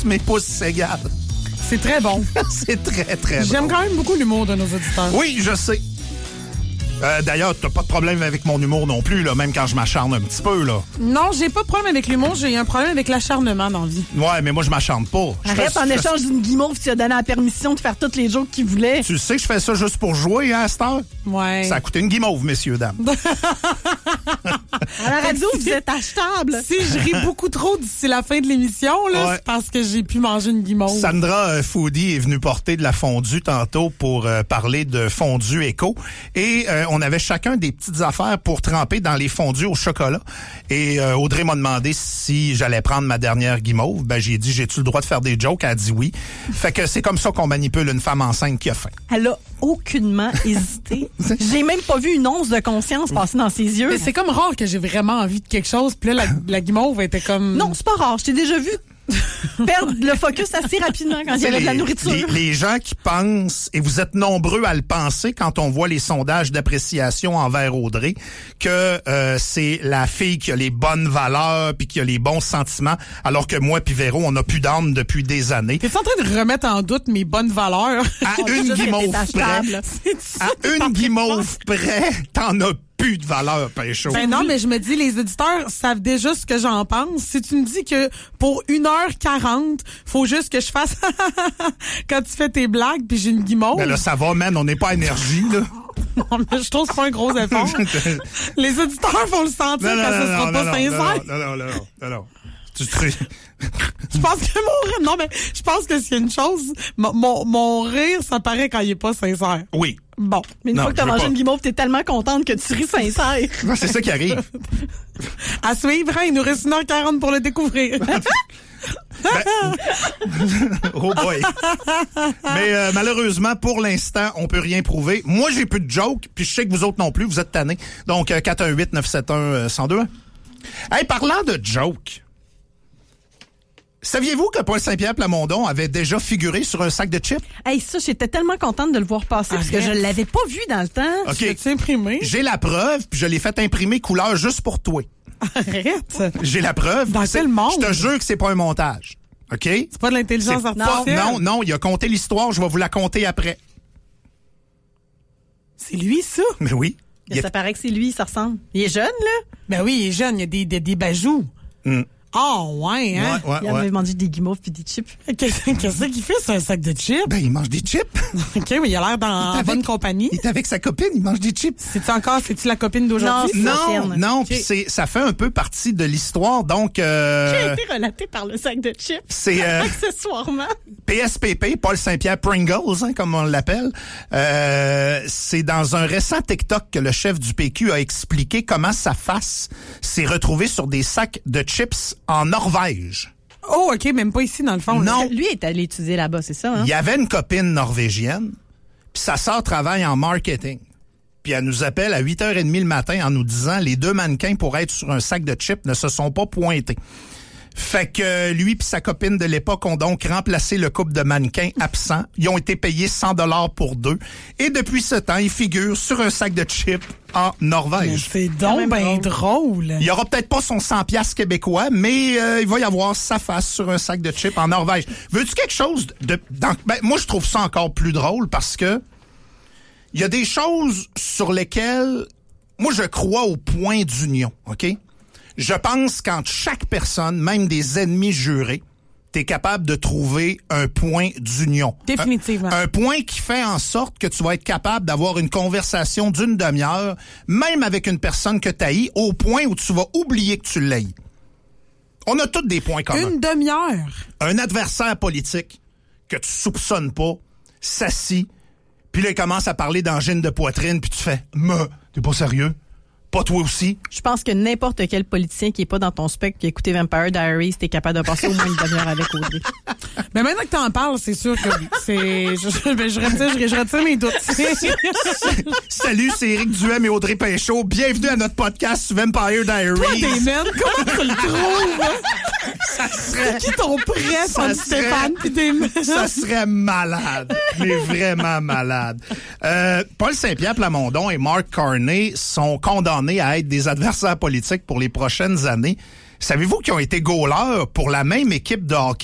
toutes mes pouces égales. C'est très bon. C'est très, très J'aime bon. quand même beaucoup l'humour de nos auditeurs. Oui, je sais. D'ailleurs, t'as pas de problème avec mon humour non plus, là, même quand je m'acharne un petit peu, là. Non, j'ai pas de problème avec l'humour, j'ai un problème avec l'acharnement dans la vie. Ouais, mais moi, je m'acharne pas. Arrête, en échange d'une guimauve, tu as donné la permission de faire toutes les jokes qu'il voulait. Tu sais que je fais ça juste pour jouer, hein, à cette heure? Ouais. Ça a coûté une guimauve, messieurs, dames. À la radio, vous êtes achetable. Si je ris beaucoup trop d'ici la fin de l'émission, là, Ouais. c'est parce que j'ai pu manger une guimauve. Sandra Foodie est venue porter de la fondue tantôt pour parler de fondue éco. Et on avait chacun des petites affaires pour tremper dans les fondues au chocolat. Et Audrey m'a demandé si j'allais prendre ma dernière guimauve. Ben, j'ai dit, j'ai-tu le droit de faire des jokes? Elle a dit oui. Fait que c'est comme ça qu'on manipule une femme enceinte qui a faim. Elle a aucunement hésité. J'ai même pas vu une once de conscience passer dans ses yeux. Mais c'est comme rare que j'ai vraiment envie de quelque chose, puis là, la guimauve était comme... Non, c'est pas rare. Je t'ai déjà vu perdre le focus assez rapidement quand il y avait de la nourriture. Les gens qui pensent, et vous êtes nombreux à le penser quand on voit les sondages d'appréciation envers Audrey, que c'est la fille qui a les bonnes valeurs puis qui a les bons sentiments, alors que moi puis Véro, on n'a plus d'âme depuis des années. T'es en train de remettre en doute mes bonnes valeurs. À une guimauve près, à une guimauve près, t'en as plus de valeur, Pécho. Ben non, mais je me dis, les auditeurs savent déjà ce que j'en pense. Si tu me dis que pour 1h40, faut juste que je fasse quand tu fais tes blagues, puis j'ai une guimauve. Ben là, ça va, man, on n'est pas à énergie, là. Non, mais je trouve que c'est pas un gros effort. Les auditeurs vont le sentir quand ce sera pas sincère. Non. Je pense que non, mais je pense que c'est une chose. Mon rire, ça paraît quand il est pas sincère. Oui. Bon. Mais une Non, fois que t'as je veux mangé pas. une guimauve, t'es tellement contente que tu ris sincère. Non, c'est ça qui arrive. À suivre, hein, il nous reste 1h40 pour le découvrir. Oh boy. Mais malheureusement, pour l'instant, on peut rien prouver. Moi, j'ai plus de jokes, puis je sais que vous autres non plus, vous êtes tannés. Donc, 418-971-1021. Hey, parlant de jokes, saviez-vous que Paul Saint-Pierre Plamondon avait déjà figuré sur un sac de chips? Hey, ça, j'étais tellement contente de le voir passer parce que je l'avais pas vu dans le temps. OK. Tu imprimé? J'ai la preuve, puis je l'ai fait imprimer couleur juste pour toi. Arrête. J'ai la preuve. Dans quel monde? Je te jure que c'est pas un montage. OK? C'est pas de l'intelligence artificielle? Non, il a conté l'histoire, je vais vous la conter après. C'est lui, ça? Mais oui. Ça paraît que c'est lui, ça ressemble. Il est jeune, là? Ben oui, il est jeune, il y a des bajoux. Oh, ouais, hein? Il avait mangé des guimauves puis des chips. Qu'est-ce qu'il fait, c'est un sac de chips? Ben, il mange des chips. OK, mais il a l'air en bonne compagnie. Il est avec sa copine, il mange des chips. C'est-tu la copine d'aujourd'hui? Non, Okay. puis ça fait un peu partie de l'histoire, donc... Qui a été relaté par le sac de chips. C'est... accessoirement. PSPP, Paul Saint-Pierre Pringles, hein, comme on l'appelle. C'est dans un récent TikTok que le chef du PQ a expliqué comment sa face s'est retrouvée sur des sacs de chips en Norvège. Oh, OK, même pas ici, dans le fond. Non. Lui est allé étudier là-bas, c'est ça, hein? Il y avait une copine norvégienne, puis sa sœur travaille en marketing. Puis elle nous appelle à 8h30 le matin en nous disant les deux mannequins pour être sur un sac de chips ne se sont pas pointés. Fait que lui puis sa copine de l'époque ont donc remplacé le couple de mannequins absents. Ils ont été payés 100$ pour deux. Et depuis ce temps, ils figurent sur un sac de chips en Norvège. C'est donc bien drôle. Il y aura peut-être pas son 100$ québécois, mais il va y avoir sa face sur un sac de chips en Norvège. Veux-tu quelque chose moi, je trouve ça encore plus drôle parce que il y a des choses sur lesquelles moi, je crois au point d'union, OK? Je pense qu'entre chaque personne, même des ennemis jurés, t'es capable de trouver un point d'union. Définitivement. Un point qui fait en sorte que tu vas être capable d'avoir une conversation d'une demi-heure, même avec une personne que t'haïs, au point où tu vas oublier que tu l'haïs. On a tous des points communs. Une demi-heure. Un adversaire politique que tu soupçonnes pas, s'assit, puis là, il commence à parler d'angine de poitrine, puis tu fais « Mais, t'es pas sérieux? Pas toi aussi? » Je pense que n'importe quel politicien qui est pas dans ton spectre qui a écouté Vampire Diaries, t'es capable de passer au moins une demi-heure avec Audrey. Mais maintenant que t'en parles, c'est sûr que je retire mes doutes. Salut, c'est Éric Duhem et Audrey Péchaud. Bienvenue à notre podcast sur Vampire Diaries. Toi, t'es mènes, comment tu le trouves? Ça serait... C'est qui ton presse entre Stéphane pis des Ça serait malade. Mais vraiment malade. Paul Saint-Pierre Plamondon et Mark Carney sont condamnés à être des adversaires politiques pour les prochaines années. Savez-vous qu'ils ont été goalers pour la même équipe de hockey